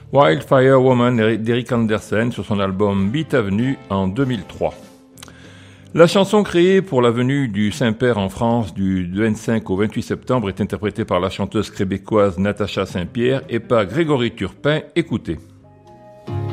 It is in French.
Wildfire Woman d'Eric Andersen sur son album Beat Avenue en 2003. La chanson créée pour la venue du Saint-Père en France du 25 au 28 septembre est interprétée par la chanteuse québécoise Natacha Saint-Pierre et par Grégory Turpin. Écoutez.